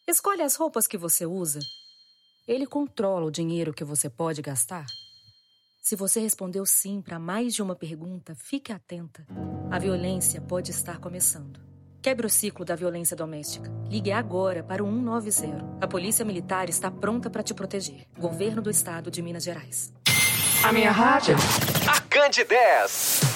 Escolhe as roupas que você usa. Ele controla o dinheiro que você pode gastar. Se você respondeu sim para mais de uma pergunta, fique atenta. A violência pode estar começando. Quebre o ciclo da violência doméstica. Ligue agora para o 190. A Polícia Militar está pronta para te proteger. Governo do Estado de Minas Gerais. A minha rádio. A Cand 10.